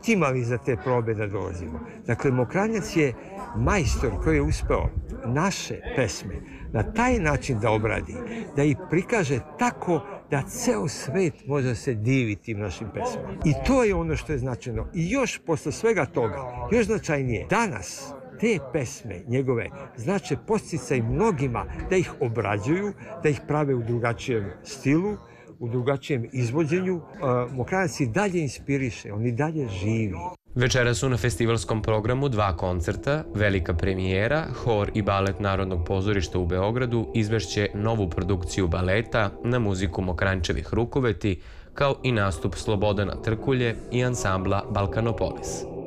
štimali za te probe da dolazimo. Dakle, Mokranjac je majstor koji je uspeo naše pesme na taj način da obradi, da ih prikaže tako da ceo svet može se diviti tim našim pesmama. I to je ono što je značajno. I još posle svega toga, još značajnije, danas te pesme njegove znače podsticaj mnogima da ih obrađuju, da ih prave u drugačijem stilu, u drugačijem izvođenju. Mokranjac i dalje inspiriše, on i dalje živi. Večera su na festivalskom programu 2 koncerta, velika premijera, hor i balet Narodnog pozorišta u Beogradu izvešće novu produkciju baleta na muziku Mokranjčevih rukoveti, kao i nastup Slobodana Trkulje i ansambla Balkanopolis.